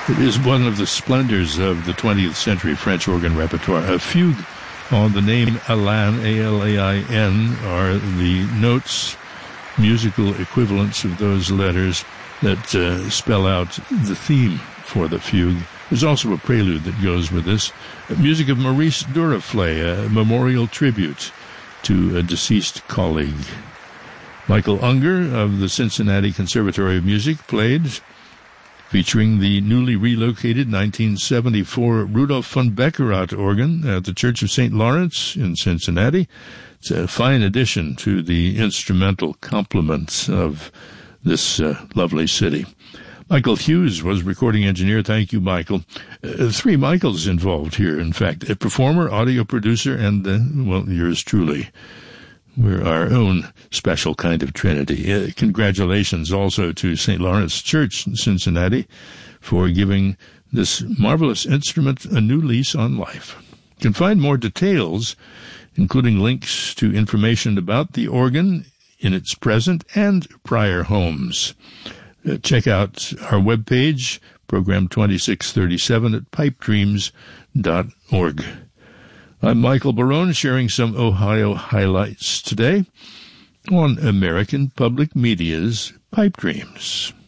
It is one of the splendors of the 20th century French organ repertoire. A fugue on the name Alain, A-L-A-I-N, are the notes, musical equivalents of those letters that spell out the theme for the fugue. There's also a prelude that goes with this. Music of Maurice Duruflé, a memorial tribute to a deceased colleague. Michael Unger of the Cincinnati Conservatory of Music played, featuring the newly relocated 1974 Rudolf von Beckerath organ at the Church of St. Lawrence in Cincinnati. It's a fine addition to the instrumental complement of this lovely city. Michael Hughes was recording engineer. Thank you, Michael. Three Michaels involved here, in fact. A performer, audio producer, and, well, yours truly. We're our own special kind of trinity. Congratulations also to St. Lawrence Church in Cincinnati for giving this marvelous instrument a new lease on life. You can find more details, including links to information about the organ in its present and prior homes. Check out our webpage, program 2637 at pipedreams.org. I'm Michael Barone, sharing some Ohio highlights today on American Public Media's Pipe Dreams.